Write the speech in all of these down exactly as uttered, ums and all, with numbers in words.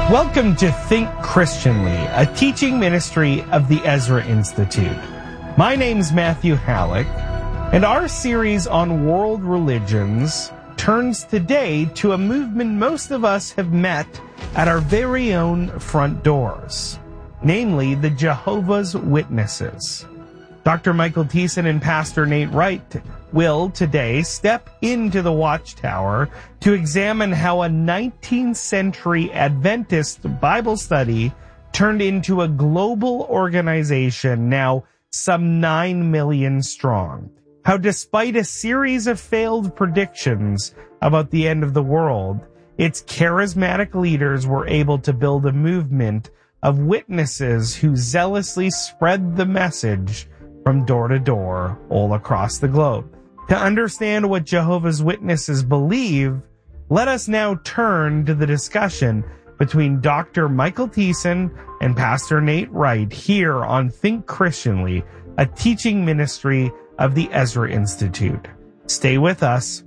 Welcome to Think Christianly, a teaching ministry of the Ezra Institute. My name's Matthew Halleck, and our series on world religions turns today to a movement most of us have met at our very own front doors, namely the Jehovah's Witnesses. Doctor Michael Thiessen and Pastor Nate Wright will today step into the Watchtower to examine how a nineteenth century Adventist Bible study turned into a global organization now some nine million strong. How despite a series of failed predictions about the end of the world, its charismatic leaders were able to build a movement of witnesses who zealously spread the message from door to door all across the globe. To understand what Jehovah's Witnesses believe, let us now turn to the discussion between Doctor Michael Thiessen and Pastor Nate Wright here on Think Christianly, a teaching ministry of the Ezra Institute. Stay with us.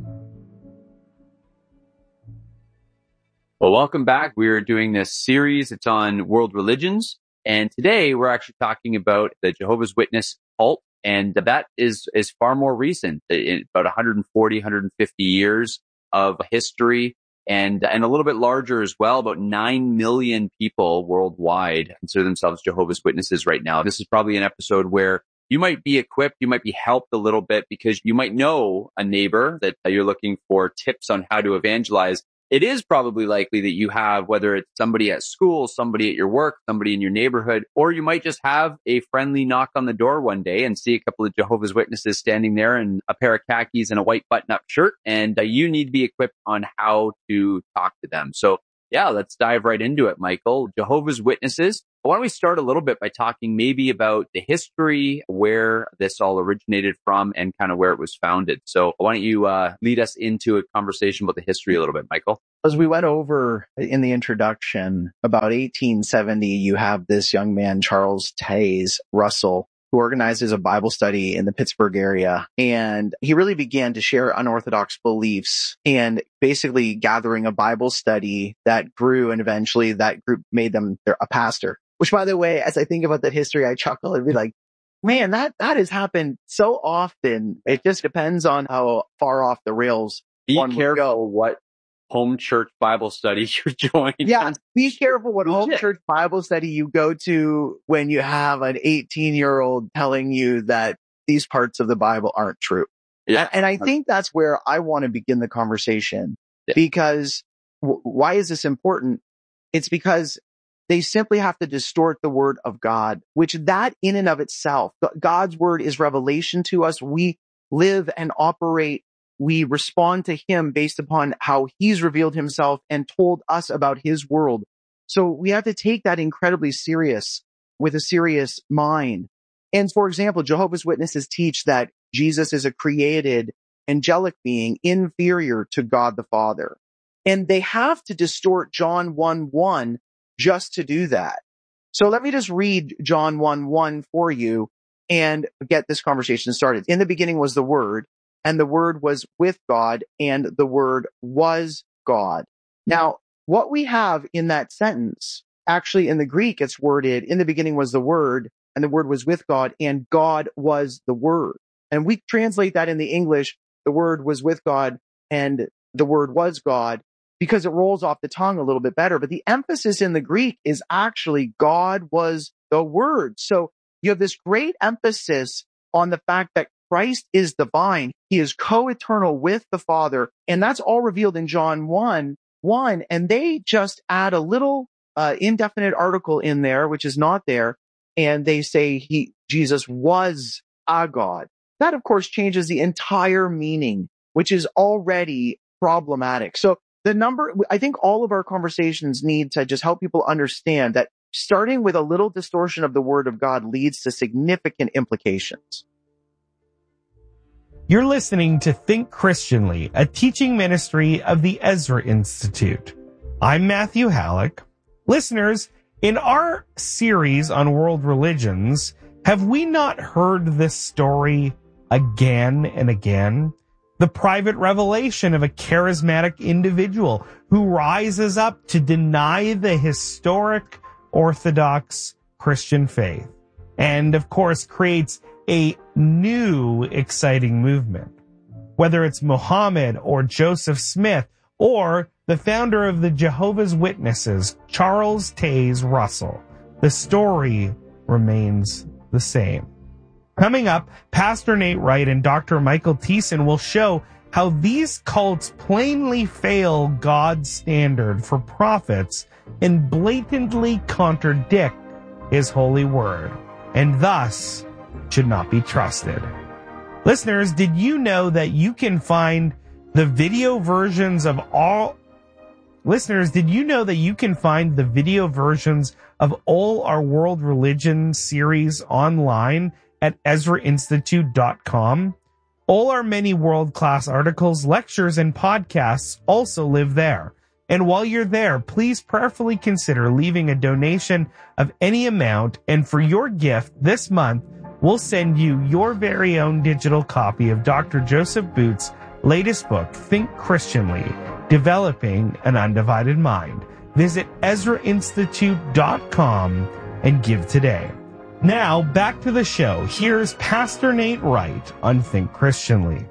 Well, welcome back. We're doing this series. It's on world religions. And today we're actually talking about the Jehovah's Witness cult. And that is, is far more recent, in about one hundred forty, one hundred fifty years of history, and, and a little bit larger as well. About nine million people worldwide consider themselves Jehovah's Witnesses right now. This is probably an episode where you might be equipped, you might be helped a little bit because you might know a neighbor that you're looking for tips on how to evangelize. It is probably likely that you have, whether it's somebody at school, somebody at your work, somebody in your neighborhood, or you might just have a friendly knock on the door one day and see a couple of Jehovah's Witnesses standing there in a pair of khakis and a white button-up shirt, and uh, you need to be equipped on how to talk to them. So yeah, let's dive right into it, Michael. Jehovah's Witnesses. Why don't we start a little bit by talking maybe about the history, where this all originated from, and kind of where it was founded. So why don't you uh, lead us into a conversation about the history a little bit, Michael? As we went over in the introduction, about eighteen seventy, you have this young man, Charles Taze Russell, who organizes a Bible study in the Pittsburgh area. And he really began to share unorthodox beliefs and basically gathering a Bible study that grew, and eventually that group made them a pastor. Which, by the way, as I think about that history, I chuckle and be like, man, that, that has happened so often. It just depends on how far off the rails Be one careful would go. what home church Bible study you join. Yeah, be careful what home Legit. church Bible study you go to when you have an eighteen-year-old telling you that these parts of the Bible aren't true. Yeah. And, and I think that's where I want to begin the conversation. Yeah. Because w- why is this important? It's because they simply have to distort the word of God, which that in and of itself, God's word is revelation to us. We live and operate. We respond to him based upon how he's revealed himself and told us about his world. So we have to take that incredibly serious, with a serious mind. And for example, Jehovah's Witnesses teach that Jesus is a created angelic being inferior to God the Father. And they have to distort John one one just to do that. So let me just read John one one for you and get this conversation started. In the beginning was the Word, and the Word was with God, and the Word was God. Now, what we have in that sentence, actually in the Greek, it's worded, in the beginning was the Word, and the Word was with God, and God was the Word. And we translate that in the English, the Word was with God, and the Word was God, because it rolls off the tongue a little bit better. But the emphasis in the Greek is actually God was the Word. So you have this great emphasis on the fact that Christ is divine. He is co-eternal with the Father. And that's all revealed in John one one. And they just add a little uh, indefinite article in there, which is not there. And they say he, Jesus was a God. That, of course, changes the entire meaning, which is already problematic. So the number, I think all of our conversations need to just help people understand that starting with a little distortion of the word of God leads to significant implications. You're listening to Think Christianly, a teaching ministry of the Ezra Institute. I'm Matthew Halleck. Listeners, in our series on world religions, have we not heard this story again and again? the private revelation of a charismatic individual who rises up to deny the historic Orthodox Christian faith, and of course creates a new exciting movement. Whether it's Muhammad or Joseph Smith or the founder of the Jehovah's Witnesses, Charles Taze Russell, the story remains the same. Coming up, Pastor Nate Wright and Doctor Michael Thiessen will show how these cults plainly fail God's standard for prophets and blatantly contradict his holy word, and thus should not be trusted. Listeners, did you know that you can find the video versions of all Listeners, did you know that you can find the video versions of all our World Religion series online at Ezra Institute dot com? All our many world-class articles, lectures, and podcasts also live there. And while you're there, please prayerfully consider leaving a donation of any amount, and for your gift this month, we'll send you your very own digital copy of Doctor Joseph Booth's latest book, Think Christianly, Developing an Undivided Mind. Visit Ezra Institute dot com and give today. Now, back to the show. Here's Pastor Nate Wright on Think Christianly.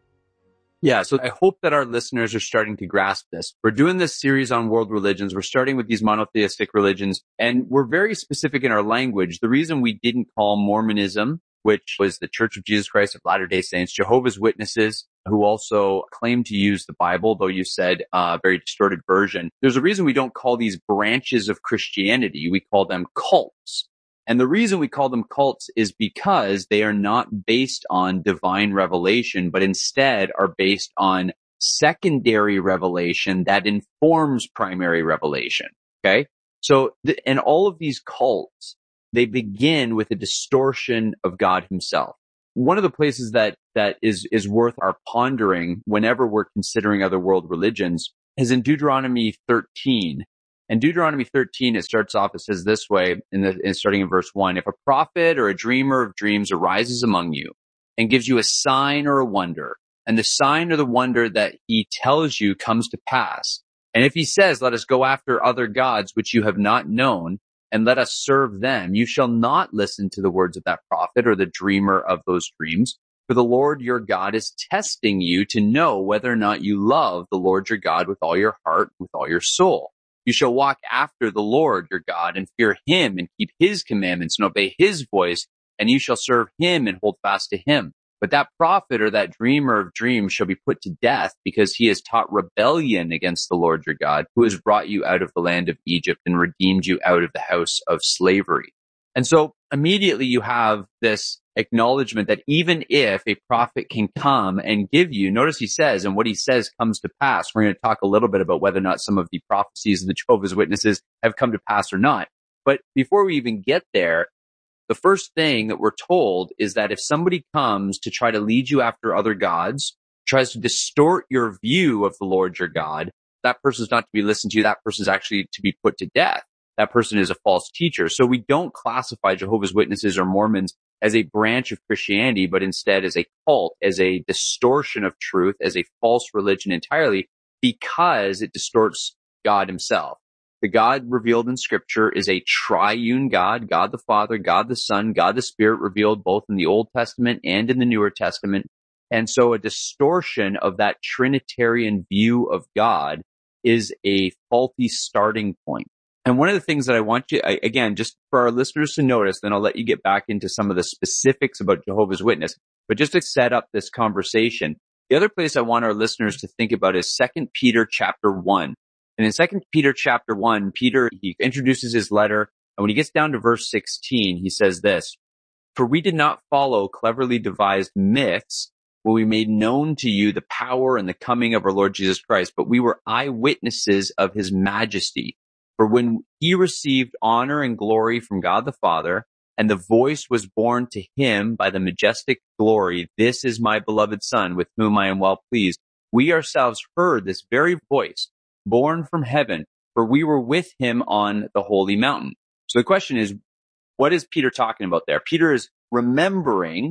Yeah, so I hope that our listeners are starting to grasp this. We're doing this series on world religions. We're starting with these monotheistic religions, and we're very specific in our language. The reason we didn't call Mormonism, which was the Church of Jesus Christ of Latter-day Saints, Jehovah's Witnesses, who also claim to use the Bible, though you said a uh, very distorted version. There's a reason we don't call these branches of Christianity. We call them cults. And the reason we call them cults is because they are not based on divine revelation, but instead are based on secondary revelation that informs primary revelation. Okay? So, th- and all of these cults, they begin with a distortion of God himself. One of the places that, that is, is worth our pondering whenever we're considering other world religions is in Deuteronomy thirteen. And Deuteronomy thirteen, it starts off, it says this way, in the, in starting in verse one, if a prophet or a dreamer of dreams arises among you and gives you a sign or a wonder, and the sign or the wonder that he tells you comes to pass, and if he says, let us go after other gods which you have not known, and let us serve them, you shall not listen to the words of that prophet or the dreamer of those dreams. For the Lord your God is testing you to know whether or not you love the Lord your God with all your heart, with all your soul. You shall walk after the Lord your God and fear him and keep his commandments and obey his voice, and you shall serve him and hold fast to him. But that prophet or that dreamer of dreams shall be put to death because he has taught rebellion against the Lord your God, who has brought you out of the land of Egypt and redeemed you out of the house of slavery. And so immediately you have this acknowledgement that even if a prophet can come and give you, notice he says, and what he says comes to pass. We're going to talk a little bit about whether or not some of the prophecies of the Jehovah's Witnesses have come to pass or not. But before we even get there, the first thing that we're told is that if somebody comes to try to lead you after other gods, tries to distort your view of the Lord your God, that person is not to be listened to. That person is actually to be put to death. That person is a false teacher. So we don't classify Jehovah's Witnesses or Mormons as a branch of Christianity, but instead as a cult, as a distortion of truth, as a false religion entirely, because it distorts God himself. The God revealed in Scripture is a triune God, God the Father, God the Son, God the Spirit, revealed both in the Old Testament and in the Newer Testament. And so a distortion of that Trinitarian view of God is a faulty starting point. And one of the things that I want you, I, again, just for our listeners to notice, then I'll let you get back into some of the specifics about Jehovah's Witness, but just to set up this conversation, the other place I want our listeners to think about is Second Peter chapter one. And in Second Peter chapter one, Peter, he introduces his letter, and when he gets down to verse sixteen, he says this, for we did not follow cleverly devised myths when we made known to you the power and the coming of our Lord Jesus Christ, but we were eyewitnesses of his majesty. For when he received honor and glory from God the Father, and the voice was borne to him by the majestic glory, this is my beloved Son, with whom I am well pleased. We ourselves heard this very voice, born from heaven, for we were with him on the holy mountain. So the question is, what is Peter talking about there? Peter is remembering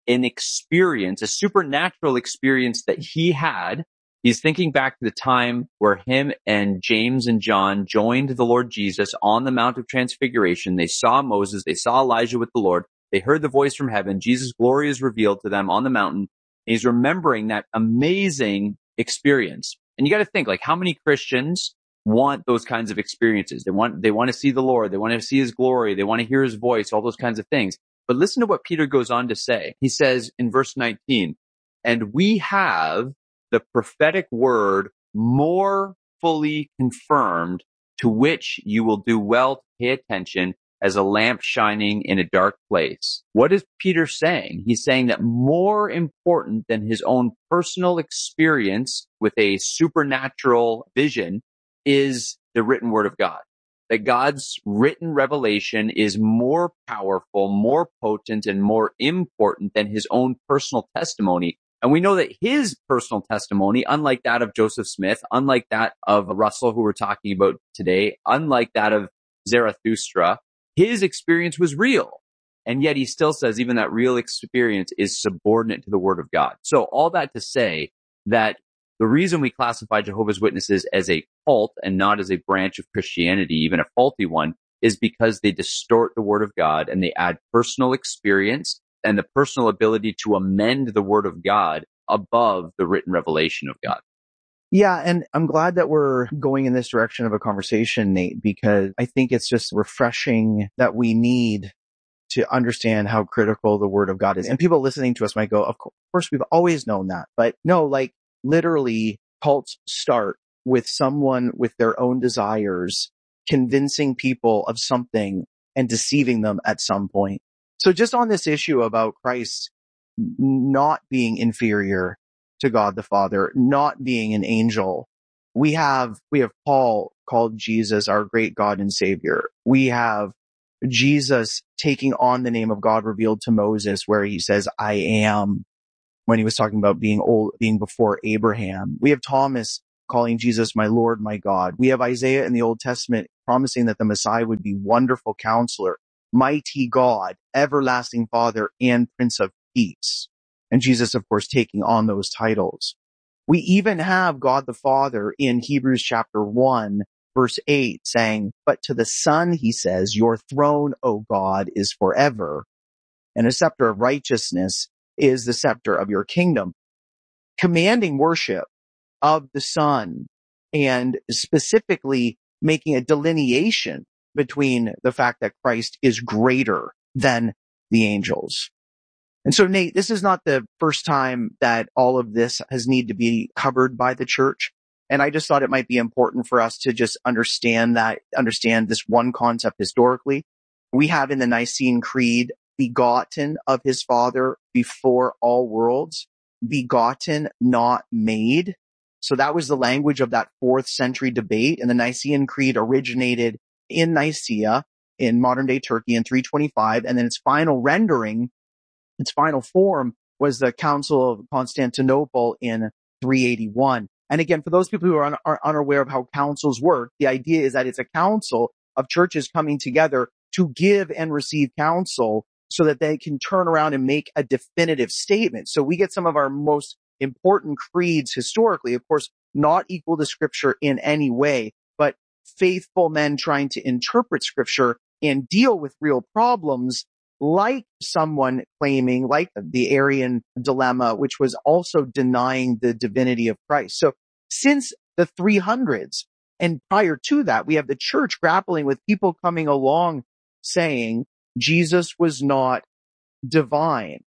an experience, a supernatural experience that he had. He's thinking back to the time where him and James and John joined the Lord Jesus on the Mount of Transfiguration. They saw Moses, they saw Elijah with the Lord. They heard the voice from heaven. Jesus' glory is revealed to them on the mountain. He's remembering that amazing experience. And you got to think, like, how many Christians want those kinds of experiences? They want, they want to see the Lord. They want to see his glory. They want to hear his voice, all those kinds of things. But listen to what Peter goes on to say. He says in verse nineteen, and we have the prophetic word more fully confirmed, to which you will do well to pay attention as a lamp shining in a dark place. What is Peter saying? He's saying that more important than his own personal experience with a supernatural vision is the written word of God. That God's written revelation is more powerful, more potent, and more important than his own personal testimony. And we know that his personal testimony, unlike that of Joseph Smith, unlike that of Russell, who we're talking about today, unlike that of Zarathustra, his experience was real. And yet he still says even that real experience is subordinate to the word of God. So all that to say that the reason we classify Jehovah's Witnesses as a cult and not as a branch of Christianity, even a faulty one, is because they distort the word of God and they add personal experience and the personal ability to amend the word of God above the written revelation of God. Yeah, and I'm glad that we're going in this direction of a conversation, Nate, because I think it's just refreshing that we need to understand how critical the word of God is. And people listening to us might go, of course, we've always known that. But no, like literally cults start with someone with their own desires, convincing people of something and deceiving them at some point. So just on this issue about Christ not being inferior to God the Father, not being an angel, we have, we have Paul called Jesus our great God and Savior. We have Jesus taking on the name of God revealed to Moses, where he says, I am, when he was talking about being old, being before Abraham. We have Thomas calling Jesus my Lord, my God. We have Isaiah in the Old Testament promising that the Messiah would be wonderful counselor, mighty God, everlasting Father, and Prince of Peace. And Jesus, of course, taking on those titles. We even have God the Father in Hebrews chapter one, verse eight, saying, but to the Son, he says, your throne, O God, is forever, and a scepter of righteousness is the scepter of your kingdom. Commanding worship of the Son, and specifically making a delineation between the fact that Christ is greater than the angels. And so, Nate, this is not the first time that all of this has need to be covered by the church. And I just thought it might be important for us to just understand that, understand this one concept historically. We have in the Nicene Creed, begotten of his Father before all worlds, begotten, not made. So that was the language of that fourth century debate. And the Nicene Creed originated in Nicaea in modern day Turkey in three twenty-five. And then its final rendering, its final form was the Council of Constantinople in three eighty-one. And again, for those people who are, un- are unaware of how councils work, the idea is that it's a council of churches coming together to give and receive counsel so that they can turn around and make a definitive statement. So we get some of our most important creeds historically, of course, not equal to scripture in any way, but faithful men trying to interpret scripture and deal with real problems, like someone claiming, like the Arian dilemma, which was also denying the divinity of Christ. So since the three hundreds and prior to that, we have the church grappling with people coming along saying Jesus was not divine.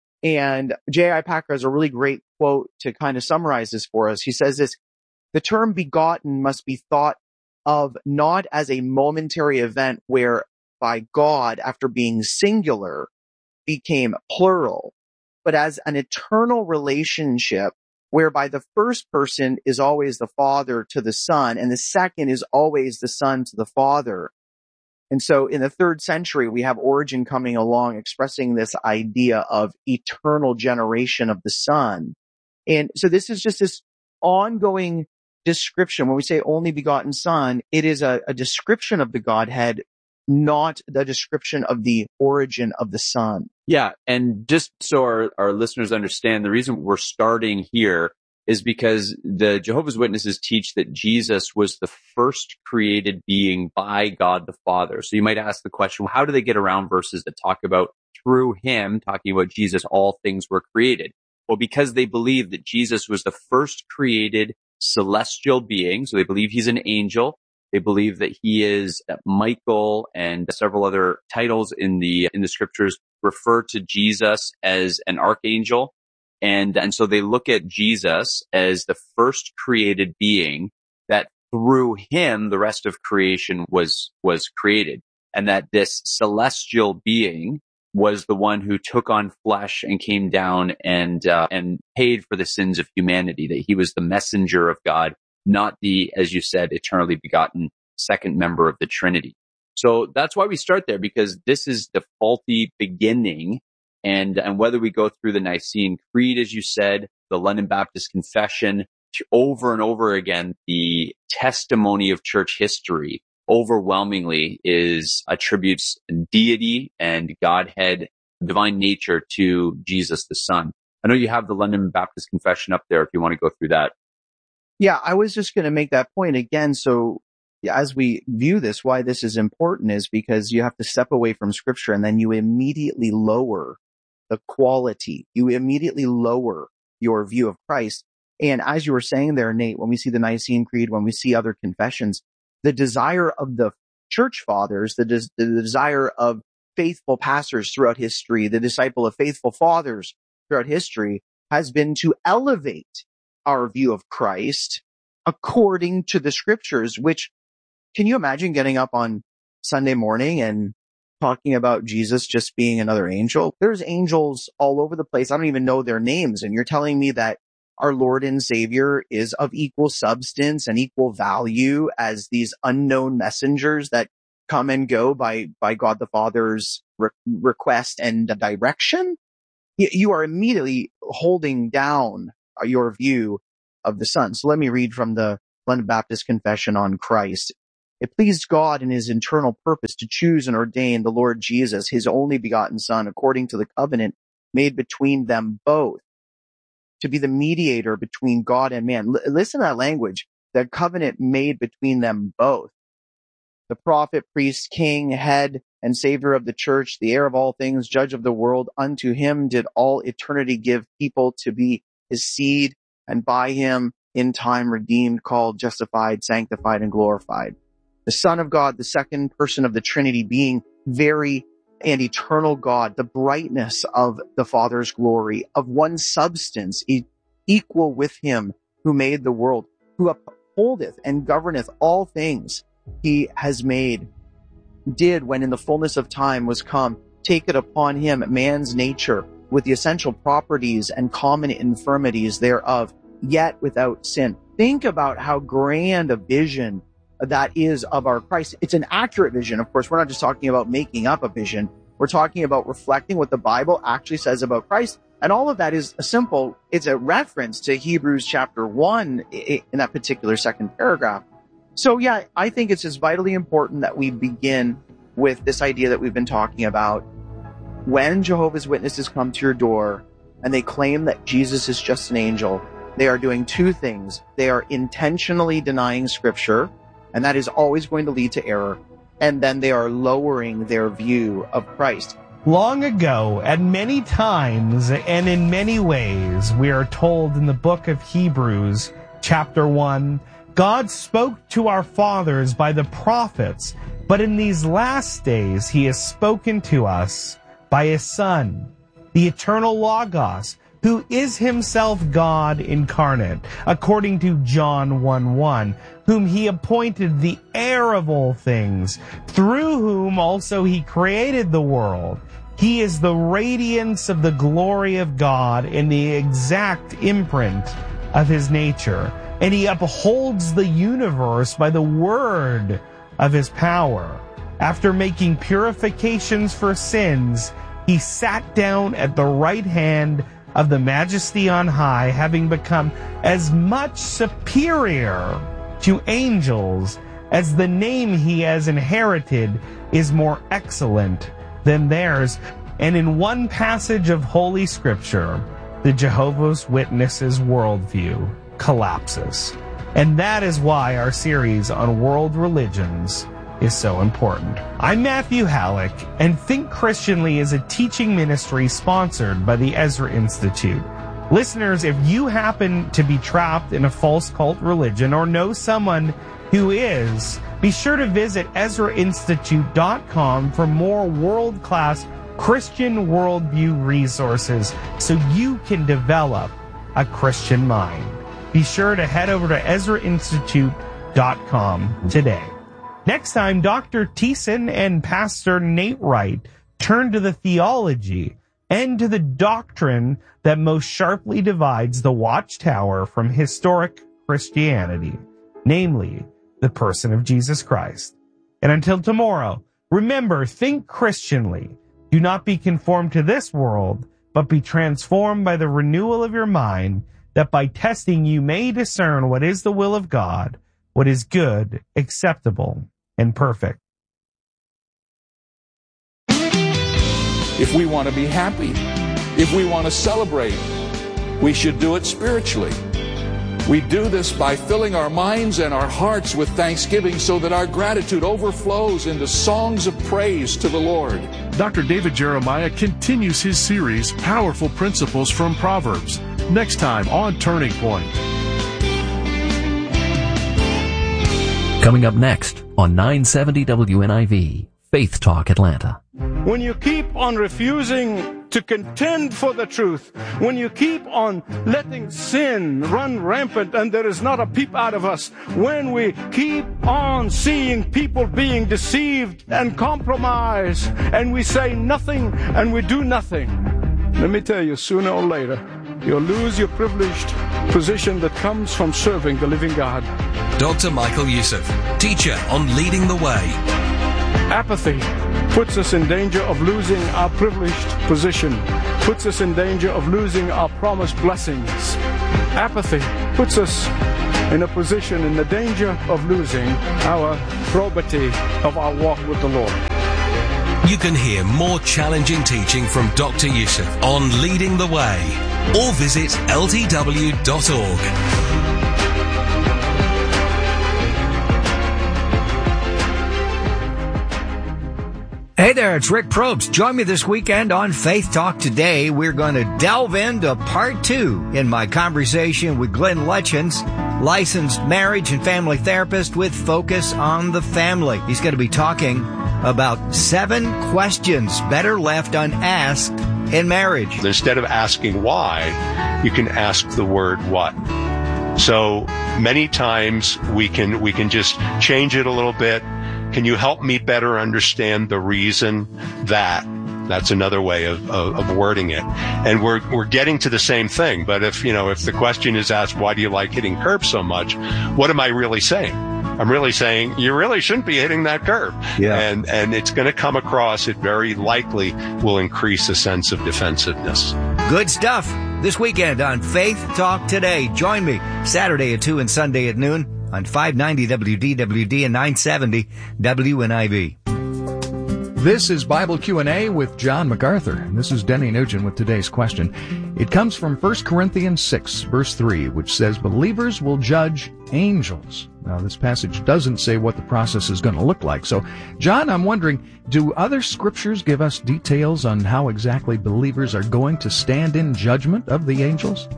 And J I. Packer has a really great quote to kind of summarize this for us. He says this, the term begotten must be thought of not as a momentary event where by God, after being singular, became plural, but as an eternal relationship whereby the first person is always the Father to the Son, and the second is always the Son to the Father. And so in the third century, we have Origen coming along expressing this idea of eternal generation of the Son. And so this is just this ongoing description. When we say only begotten Son, it is a, a description of the Godhead not the description of the origin of the Son. Yeah. And just so our, our listeners understand, the reason we're starting here is because the Jehovah's Witnesses teach that Jesus was the first created being by God the Father. So you might ask the question, well, how do they get around verses that talk about through him, talking about Jesus, all things were created? Well, because they believe that Jesus was the first created celestial being. So they believe he's an angel. They believe that he is Michael, and several other titles in the, in the scriptures refer to Jesus as an archangel. And, and so they look at Jesus as the first created being, that through him, the rest of creation was, was created. And that this celestial being was the one who took on flesh and came down and, uh, and paid for the sins of humanity, that he was the messenger of God, not the, as you said, eternally begotten second member of the Trinity. So that's why we start there, because this is the faulty beginning. And, and whether we go through the Nicene Creed, as you said, the London Baptist Confession, to over and over again, the testimony of church history overwhelmingly is attributes deity and Godhead, divine nature to Jesus the Son. I know you have the London Baptist Confession up there if you want to go through that. Yeah, I was just going to make that point again. So as we view this, why this is important is because you have to step away from scripture and then you immediately lower the quality. You immediately lower your view of Christ. And as you were saying there, Nate, when we see the Nicene Creed, when we see other confessions, the desire of the church fathers, the, des- the desire of faithful pastors throughout history, the disciple of faithful fathers throughout history has been to elevate our view of Christ according to the scriptures, which, can you imagine getting up on Sunday morning and talking about Jesus just being another angel? There's angels all over the place. I don't even know their names. And you're telling me that our Lord and Savior is of equal substance and equal value as these unknown messengers that come and go by, by God the Father's re- request and direction? You are immediately holding down your view of the Son. So let me read from the London Baptist Confession on Christ. It pleased God in his eternal purpose to choose and ordain the Lord Jesus, his only begotten Son, according to the covenant made between them both, to be the mediator between God and man. L- listen to that language, the covenant made between them both. The prophet, priest, king, head, and savior of the church, the heir of all things, judge of the world, unto him did all eternity give people to be his seed, and by him in time redeemed, called, justified, sanctified, and glorified. The Son of God, the second person of the Trinity, being very and eternal God, the brightness of the Father's glory, of one substance, e- equal with him who made the world, who upholdeth and governeth all things he has made, did, when in the fullness of time was come, take it upon him man's nature, with the essential properties and common infirmities thereof, yet without sin. Think about how grand a vision that is of our Christ. It's an accurate vision. Of course, we're not just talking about making up a vision. We're talking about reflecting what the Bible actually says about Christ. And all of that is a simple, it's a reference to Hebrews chapter one in that particular second paragraph. So yeah, I think it's just vitally important that we begin with this idea that we've been talking about. When Jehovah's Witnesses come to your door and they claim that Jesus is just an angel, they are doing two things. They are intentionally denying scripture, and that is always going to lead to error. And then they are lowering their view of Christ. Long ago, at many times and in many ways, we are told in the book of Hebrews, chapter one, God spoke to our fathers by the prophets, but in these last days he has spoken to us by his Son, the eternal Logos, who is himself God incarnate, according to John one one, whom he appointed the heir of all things, through whom also he created the world. He is the radiance of the glory of God and the exact imprint of his nature, and he upholds the universe by the word of his power. After making purifications for sins, he sat down at the right hand of the Majesty on high, having become as much superior to angels as the name he has inherited is more excellent than theirs. And in one passage of Holy Scripture, the Jehovah's Witnesses' worldview collapses. And that is why our series on world religions is so important. I'm Matthew Halleck, and Think Christianly is a teaching ministry sponsored by the Ezra Institute. Listeners, if you happen to be trapped in a false cult religion or know someone who is, be sure to visit Ezra Institute dot com for more world-class Christian worldview resources so you can develop a Christian mind. Be sure to head over to Ezra Institute dot com today. Next time, Doctor Thiessen and Pastor Nate Wright turn to the theology and to the doctrine that most sharply divides the Watchtower from historic Christianity, namely the person of Jesus Christ. And until tomorrow, remember, think Christianly. Do not be conformed to this world, but be transformed by the renewal of your mind, that by testing you may discern what is the will of God, what is good, acceptable, and perfect. If we want to be happy, if we want to celebrate, we should do it spiritually. We do this by filling our minds and our hearts with thanksgiving so that our gratitude overflows into songs of praise to the Lord. Doctor David Jeremiah continues his series, Powerful Principles from Proverbs, next time on Turning Point. Coming up next on nine seventy W N I V, Faith Talk Atlanta. When you keep on refusing to contend for the truth, when you keep on letting sin run rampant and there is not a peep out of us, when we keep on seeing people being deceived and compromised, and we say nothing and we do nothing, let me tell you, sooner or later, you'll lose your privileged position that comes from serving the living God. Doctor Michael Youssef, teacher on Leading the Way. Apathy puts us in danger of losing our privileged position, puts us in danger of losing our promised blessings. Apathy puts us in a position in the danger of losing our probity of our walk with the Lord. You can hear more challenging teaching from Doctor Youssef on Leading the Way, or visit L T W dot org. Hey there, it's Rick Probst. Join me this weekend on Faith Talk Today. We're going to delve into part two in my conversation with Glenn Lutchins, licensed marriage and family therapist with focus on the family. He's going to be talking about seven questions better left unasked in marriage. Instead of asking why, you can ask the word what. So many times we can we can just change it a little bit. Can you help me better understand the reason that? That's another way of, of, of wording it. And we're, we're getting to the same thing. But if, you know, if the question is asked, why do you like hitting curves so much? What am I really saying? I'm really saying you really shouldn't be hitting that curve. Yeah. And, and it's going to come across, it very likely will increase a sense of defensiveness. Good stuff. This weekend on Faith Talk Today. Join me Saturday at two and Sunday at noon on five ninety W D W D and nine seventy W N I V. This is Bible Q and A with John MacArthur. This is Denny Nugent with today's question. It comes from First Corinthians six, verse three, which says, believers will judge angels. Now, this passage doesn't say what the process is going to look like. So, John, I'm wondering, do other scriptures give us details on how exactly believers are going to stand in judgment of the angels?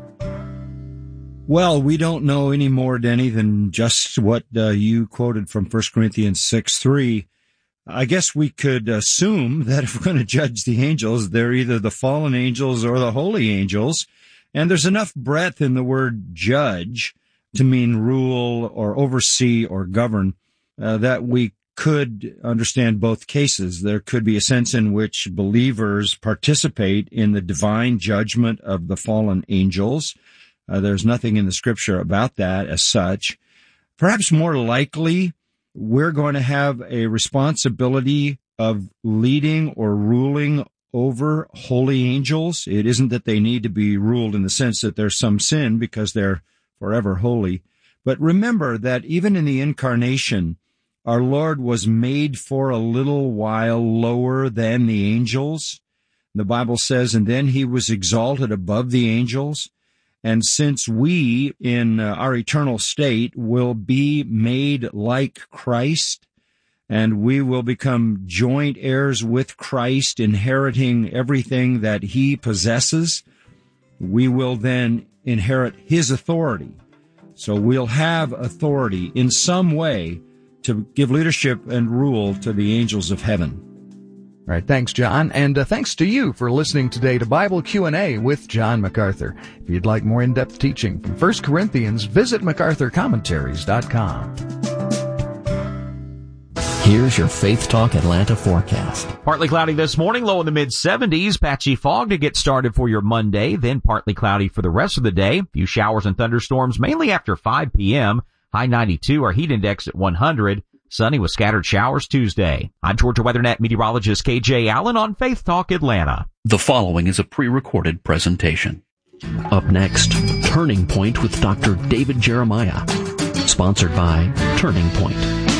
Well, we don't know any more, Denny, than just what uh, you quoted from First Corinthians six three. I guess we could assume that if we're going to judge the angels, they're either the fallen angels or the holy angels. And there's enough breadth in the word judge to mean rule or oversee or govern uh, that we could understand both cases. There could be a sense in which believers participate in the divine judgment of the fallen angels. Uh, there's nothing in the scripture about that as such. Perhaps more likely, we're going to have a responsibility of leading or ruling over holy angels. It isn't that they need to be ruled in the sense that there's some sin because they're forever holy. But remember that even in the incarnation, our Lord was made for a little while lower than the angels. The Bible says, and then he was exalted above the angels. And since we, in uh, our eternal state, will be made like Christ, and we will become joint heirs with Christ, inheriting everything that he possesses, we will then inherit his authority. So we'll have authority in some way to give leadership and rule to the angels of heaven. All right, thanks, John, and uh, thanks to you for listening today to Bible Q and A with John MacArthur. If you'd like more in-depth teaching from First Corinthians, visit macarthur commentaries dot com. Here's your Faith Talk Atlanta forecast. Partly cloudy this morning, low in the mid seventies. Patchy fog to get started for your Monday, then partly cloudy for the rest of the day. A few showers and thunderstorms mainly after five p.m. High ninety-two, our heat index at one hundred. Sunny with scattered showers Tuesday. I'm Georgia WeatherNet meteorologist K J Allen on Faith Talk Atlanta. The following is a pre-recorded presentation. Up next, Turning Point with Doctor David Jeremiah. Sponsored by Turning Point.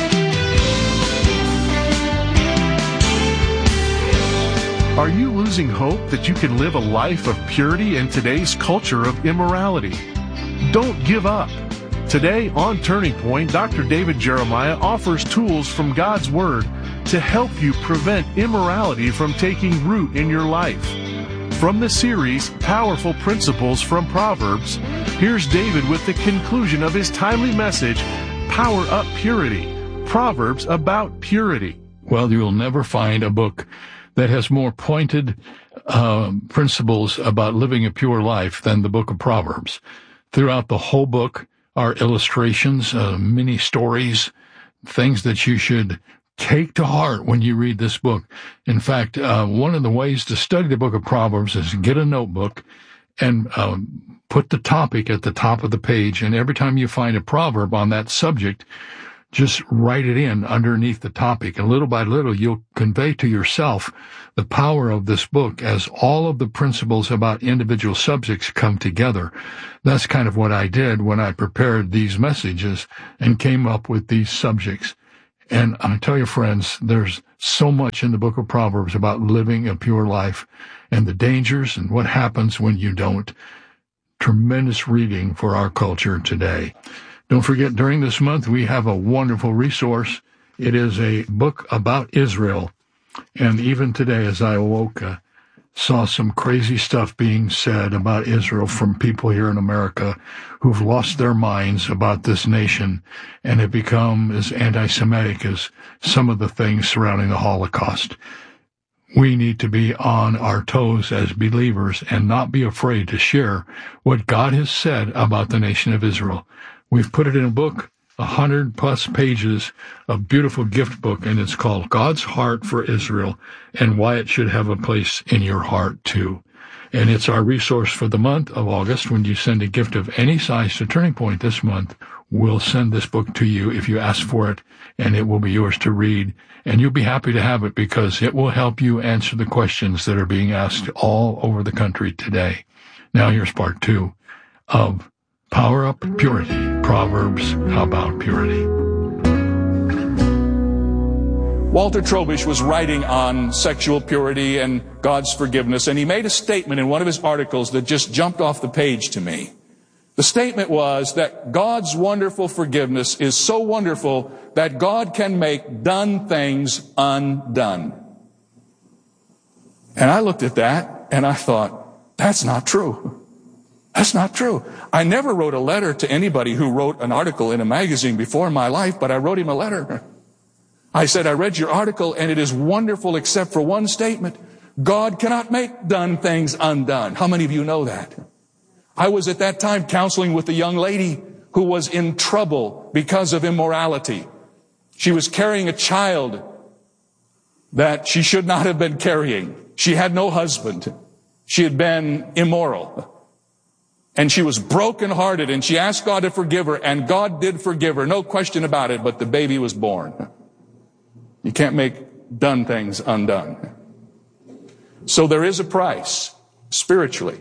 Are you losing hope that you can live a life of purity in today's culture of immorality? Don't give up. Today on Turning Point, Doctor David Jeremiah offers tools from God's Word to help you prevent immorality from taking root in your life. From the series, Powerful Principles from Proverbs, here's David with the conclusion of his timely message, Power Up Purity, Proverbs about purity. Well, you'll never find a book that has more pointed uh, principles about living a pure life than the book of Proverbs. Throughout the whole book are illustrations, uh, mini stories, things that you should take to heart when you read this book. In fact, uh, one of the ways to study the book of Proverbs is get a notebook and uh, put the topic at the top of the page, and every time you find a proverb on that subject, just write it in underneath the topic, and little by little you'll convey to yourself the power of this book as all of the principles about individual subjects come together. That's kind of what I did when I prepared these messages and came up with these subjects. And I tell you, friends, there's so much in the book of Proverbs about living a pure life and the dangers and what happens when you don't. Tremendous reading for our culture today. Don't forget, during this month, we have a wonderful resource. It is a book about Israel. And even today, as I awoke, uh, saw some crazy stuff being said about Israel from people here in America who've lost their minds about this nation and have become as anti-Semitic as some of the things surrounding the Holocaust. We need to be on our toes as believers and not be afraid to share what God has said about the nation of Israel. We've put it in a book, a hundred plus pages of beautiful gift book, and it's called God's Heart for Israel and Why It Should Have a Place in Your Heart Too. And it's our resource for the month of August. When you send a gift of any size to Turning Point this month, we'll send this book to you if you ask for it, and it will be yours to read. And you'll be happy to have it because it will help you answer the questions that are being asked all over the country today. Now here's part two of Power Up Purity, Proverbs about purity. Walter Trobisch was writing on sexual purity and God's forgiveness, and he made a statement in one of his articles that just jumped off the page to me. The statement was that God's wonderful forgiveness is so wonderful that God can make done things undone. And I looked at that and I thought, that's not true. That's not true. I never wrote a letter to anybody who wrote an article in a magazine before in my life, but I wrote him a letter. I said, I read your article and it is wonderful except for one statement. God cannot make done things undone. How many of you know that? I was at that time counseling with a young lady who was in trouble because of immorality. She was carrying a child that she should not have been carrying. She had no husband. She had been immoral. And she was brokenhearted, and she asked God to forgive her, and God did forgive her, no question about it, but the baby was born. You can't make done things undone. So there is a price, spiritually.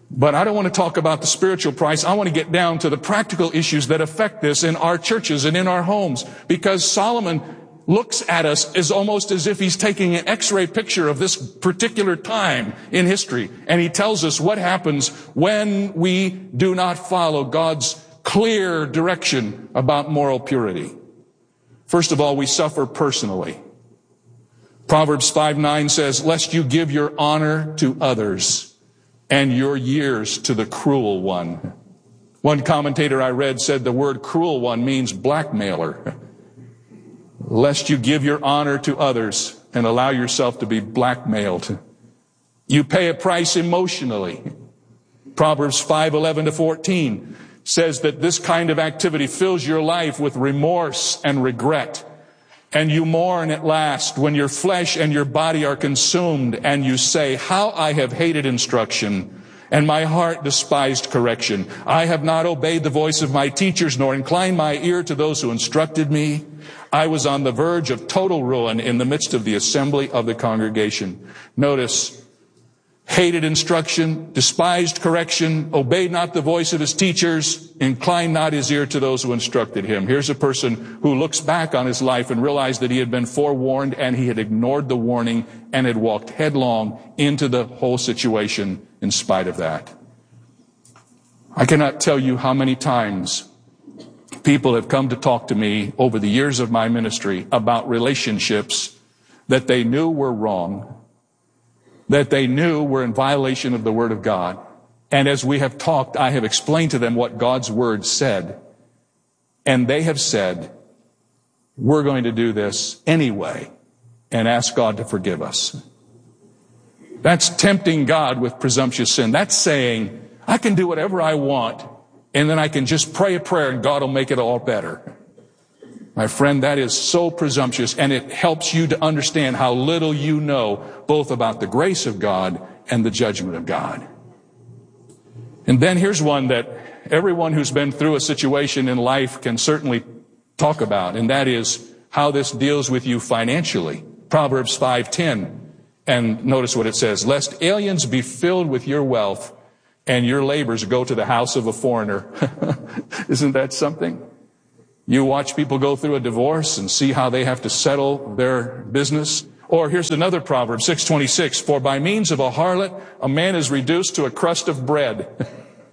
But I don't want to talk about the spiritual price. I want to get down to the practical issues that affect this in our churches and in our homes. Because Solomon looks at us as almost as if he's taking an X-ray picture of this particular time in history. And he tells us what happens when we do not follow God's clear direction about moral purity. First of all, we suffer personally. Proverbs five nine says, lest you give your honor to others and your years to the cruel one. One commentator I read said the word cruel one means blackmailer. Lest you give your honor to others and allow yourself to be blackmailed. You pay a price emotionally. Proverbs five eleven to fourteen says that this kind of activity fills your life with remorse and regret. And you mourn at last when your flesh and your body are consumed, and you say, how I have hated instruction, and my heart despised correction. I have not obeyed the voice of my teachers, nor inclined my ear to those who instructed me. I was on the verge of total ruin in the midst of the assembly of the congregation. Notice, hated instruction, despised correction, obeyed not the voice of his teachers, inclined not his ear to those who instructed him. Here's a person who looks back on his life and realized that he had been forewarned and he had ignored the warning and had walked headlong into the whole situation in spite of that. I cannot tell you how many times people have come to talk to me over the years of my ministry about relationships that they knew were wrong, that they knew were in violation of the Word of God. And as we have talked, I have explained to them what God's Word said. And they have said, we're going to do this anyway and ask God to forgive us. That's tempting God with presumptuous sin. That's saying, I can do whatever I want, and then I can just pray a prayer and God will make it all better. My friend, that is so presumptuous, and it helps you to understand how little you know both about the grace of God and the judgment of God. And then here's one that everyone who's been through a situation in life can certainly talk about, and that is how this deals with you financially. Proverbs five ten, and notice what it says, lest aliens be filled with your wealth and your labors go to the house of a foreigner. Isn't that something? You watch people go through a divorce and see how they have to settle their business. Or here's another proverb, six twenty-six, for by means of a harlot, a man is reduced to a crust of bread.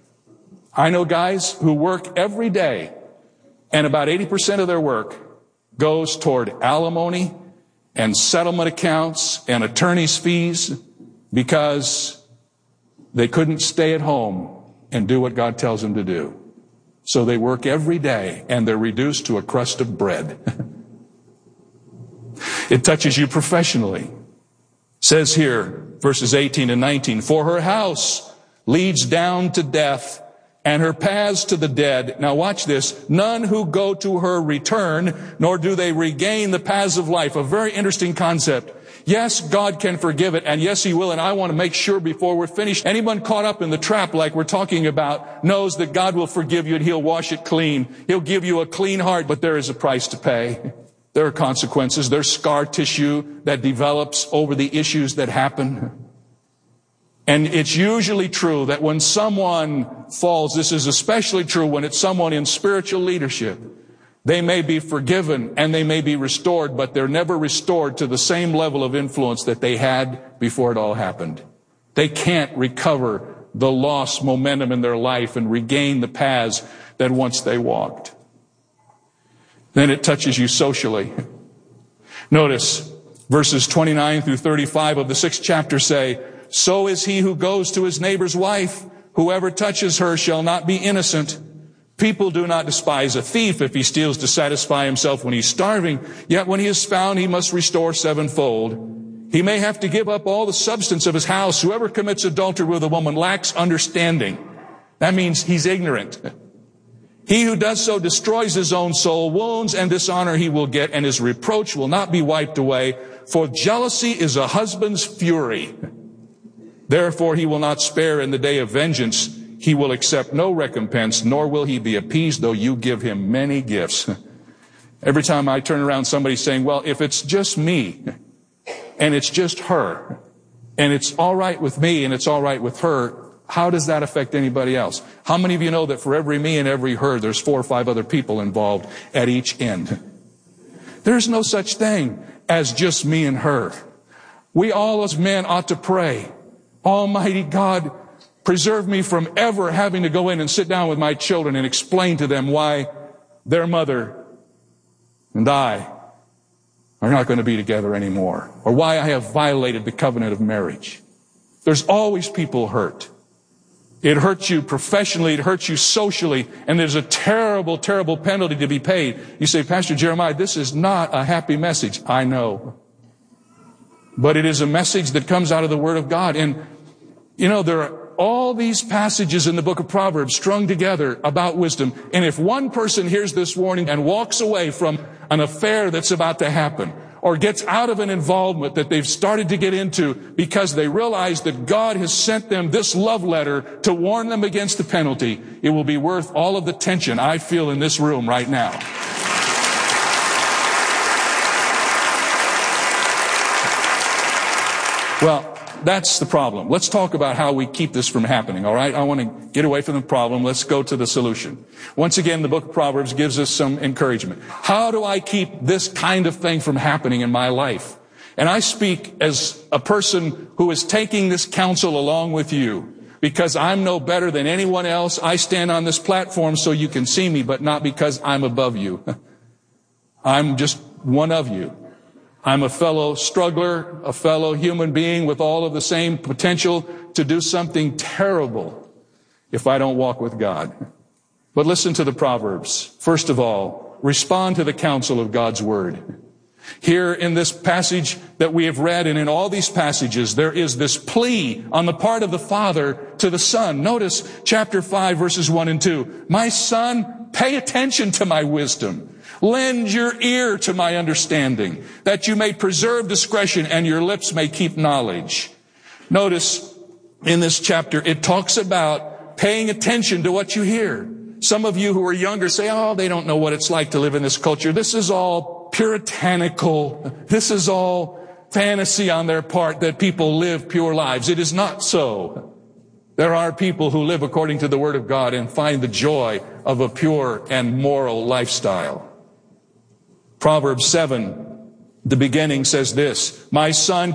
I know guys who work every day, and about eighty percent of their work goes toward alimony and settlement accounts and attorney's fees because they couldn't stay at home and do what God tells them to do. So they work every day, and they're reduced to a crust of bread. It touches you professionally. It says here, verses eighteen and nineteen, for her house leads down to death, and her paths to the dead. Now watch this. None who go to her return, nor do they regain the paths of life. A very interesting concept. Yes, God can forgive it, and yes, He will, and I want to make sure before we're finished, anyone caught up in the trap like we're talking about knows that God will forgive you and He'll wash it clean. He'll give you a clean heart, but there is a price to pay. There are consequences. There's scar tissue that develops over the issues that happen. And it's usually true that when someone falls, this is especially true when it's someone in spiritual leadership, they may be forgiven and they may be restored, but they're never restored to the same level of influence that they had before it all happened. They can't recover the lost momentum in their life and regain the paths that once they walked. Then it touches you socially. Notice verses twenty-nine through thirty-five of the sixth chapter say, so is he who goes to his neighbor's wife. Whoever touches her shall not be innocent. People do not despise a thief if he steals to satisfy himself when he's starving. Yet when he is found, he must restore sevenfold. He may have to give up all the substance of his house. Whoever commits adultery with a woman lacks understanding. That means he's ignorant. He who does so destroys his own soul. Wounds and dishonor he will get, and his reproach will not be wiped away. For jealousy is a husband's fury. Therefore he will not spare in the day of vengeance. He will accept no recompense, nor will he be appeased, though you give him many gifts. Every time I turn around, somebody's saying, well, if it's just me, and it's just her, and it's all right with me, and it's all right with her, how does that affect anybody else? How many of you know that for every me and every her, there's four or five other people involved at each end? There's no such thing as just me and her. We all as men ought to pray, Almighty God, preserve me from ever having to go in and sit down with my children and explain to them why their mother and I are not going to be together anymore, or why I have violated the covenant of marriage. There's always people hurt. It hurts you professionally, it hurts you socially, and there's a terrible, terrible penalty to be paid. You say, Pastor Jeremiah, this is not a happy message. I know. But it is a message that comes out of the Word of God. And, you know, there are all these passages in the book of Proverbs strung together about wisdom. And if one person hears this warning and walks away from an affair that's about to happen, or gets out of an involvement that they've started to get into because they realize that God has sent them this love letter to warn them against the penalty, it will be worth all of the tension I feel in this room right now. Well, that's the problem. Let's talk about how we keep this from happening, all right? I want to get away from the problem. Let's go to the solution. Once again, the book of Proverbs gives us some encouragement. How do I keep this kind of thing from happening in my life? And I speak as a person who is taking this counsel along with you, because I'm no better than anyone else. I stand on this platform so you can see me, but not because I'm above you. I'm just one of you. I'm a fellow struggler, a fellow human being with all of the same potential to do something terrible if I don't walk with God. But listen to the Proverbs. First of all, respond to the counsel of God's Word. Here in this passage that we have read, and in all these passages, there is this plea on the part of the Father to the Son. Notice chapter five, verses one and two. My son, pay attention to my wisdom. Lend your ear to my understanding, that you may preserve discretion and your lips may keep knowledge. Notice in this chapter, it talks about paying attention to what you hear. Some of you who are younger say, oh, they don't know what it's like to live in this culture. This is all puritanical. This is all fantasy on their part that people live pure lives. It is not so. There are people who live according to the Word of God and find the joy of a pure and moral lifestyle. Proverbs seven, the beginning says this, my son,